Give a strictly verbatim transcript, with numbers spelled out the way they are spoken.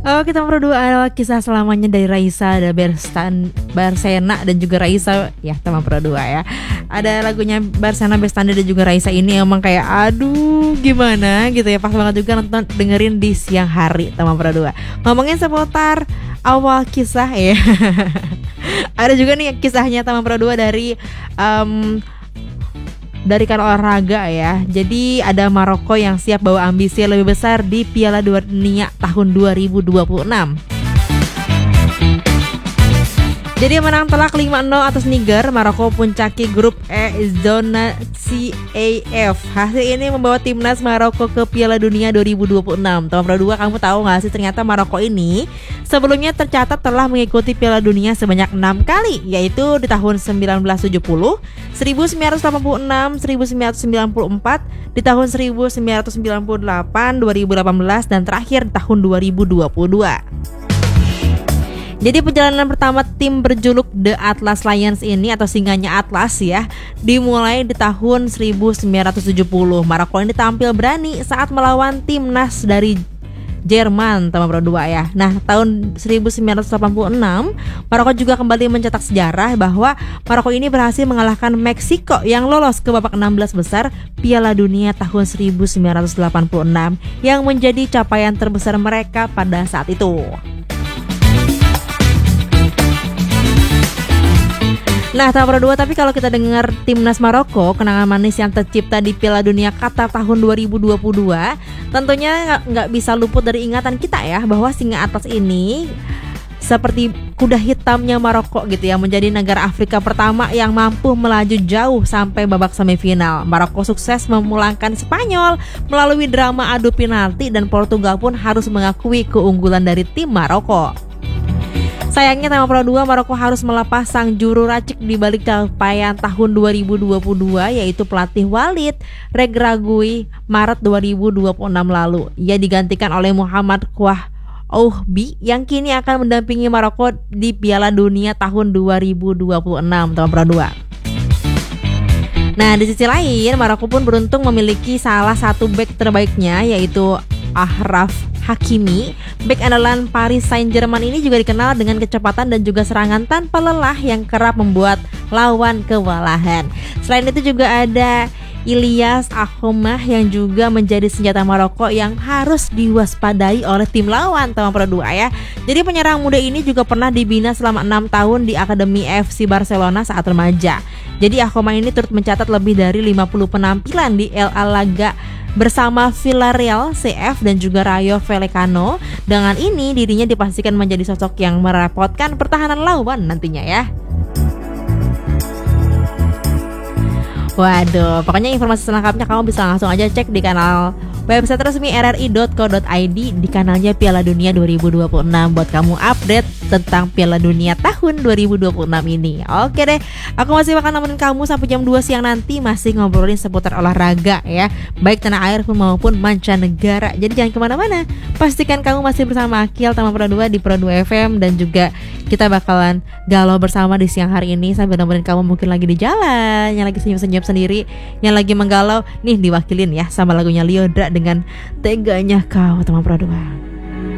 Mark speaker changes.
Speaker 1: Oh, kita berdua adalah kisah selamanya dari Raisa, ada Berstan, Barsena dan juga Raisa. Ya, teman berdua ya. Ada lagunya Barsena, Bestanda dan juga Raisa ini emang kayak aduh gimana gitu ya. Pas banget juga nonton dengerin di siang hari teman berdua. Ngomongin seputar awal kisah ya. Ada juga nih kisahnya teman berdua dari um, dari kan olahraga ya. Jadi ada Maroko yang siap bawa ambisi lebih besar di Piala Dunia tahun dua ribu dua puluh enam. Jadi menang telak lima nol atas Niger. Maroko puncaki grup E zona C A F. Hasil ini membawa timnas Maroko ke Piala Dunia dua ribu dua puluh enam. Teman berdua, kamu tahu gak sih ternyata Maroko ini sebelumnya tercatat telah mengikuti Piala Dunia sebanyak enam kali, yaitu di tahun sembilan belas tujuh puluh, seribu sembilan ratus delapan puluh enam, seribu sembilan ratus sembilan puluh empat, di tahun seribu sembilan ratus sembilan puluh delapan, dua ribu delapan belas dan terakhir di tahun dua ribu dua puluh dua. Jadi perjalanan pertama tim berjuluk The Atlas Lions ini atau singanya Atlas ya, dimulai di tahun seribu sembilan ratus tujuh puluh. Maroko ini tampil berani saat melawan timnas dari Jerman teman berdua ya. Nah, tahun seribu sembilan ratus delapan puluh enam, Maroko juga kembali mencetak sejarah bahwa Maroko ini berhasil mengalahkan Meksiko yang lolos ke babak enam belas besar Piala Dunia tahun seribu sembilan ratus delapan puluh enam yang menjadi capaian terbesar mereka pada saat itu. Nah, tahun berdua, tapi kalau kita dengar timnas Maroko, kenangan manis yang tercipta di Piala Dunia Qatar tahun dua ribu dua puluh dua, tentunya nggak bisa luput dari ingatan kita ya, bahwa singa Atlas ini seperti kuda hitamnya Maroko gitu ya, menjadi negara Afrika pertama yang mampu melaju jauh sampai babak semifinal. Maroko sukses memulangkan Spanyol melalui drama adu penalti dan Portugal pun harus mengakui keunggulan dari tim Maroko. Sayangnya tema Pro dua, Maroko harus melepas sang juru racik di balik capaian tahun dua ribu dua puluh dua, yaitu pelatih Walid Regragui Maret dua ribu dua puluh enam lalu. Ia digantikan oleh Muhammad Kouah Ouhbi yang kini akan mendampingi Maroko di Piala Dunia tahun dua ribu dua puluh enam, tema Pro dua. Nah, di sisi lain, Maroko pun beruntung memiliki salah satu bek terbaiknya, yaitu Achraf Hakimi. Bek andalan Paris Saint-Germain ini juga dikenal dengan kecepatan dan juga serangan tanpa lelah yang kerap membuat lawan kewalahan. Selain itu juga ada Ilyas Ahomah yang juga menjadi senjata Maroko yang harus diwaspadai oleh tim lawan, teman Pro dua ya. Jadi penyerang muda ini juga pernah dibina selama enam tahun di Akademi F C Barcelona saat remaja. Jadi Ahomah ini turut mencatat lebih dari lima puluh penampilan di El Alaga bersama Villarreal C F dan juga Rayo Vallecano. Dengan ini dirinya dipastikan menjadi sosok yang merepotkan pertahanan lawan nantinya ya. Waduh, pokoknya informasi selengkapnya kamu bisa langsung aja cek di kanal website resmi r r i dot co dot i d di kanalnya Piala Dunia dua ribu dua puluh enam buat kamu update tentang Piala Dunia tahun dua ribu dua puluh enam ini. Oke deh, aku masih bakal nemenin kamu sampai jam dua siang nanti, masih ngobrolin seputar olahraga ya, baik tanah air maupun mancanegara. Jadi jangan kemana-mana, pastikan kamu masih bersama Akil Taman Pro dua di Pro dua F M, dan juga kita bakalan galau bersama di siang hari ini sambil nemenin kamu mungkin lagi di jalan, yang lagi senyum-senyum sendiri, yang lagi menggalau nih, diwakilin ya sama lagunya Lyodra dengan Teganya Kau, teman Pro dua.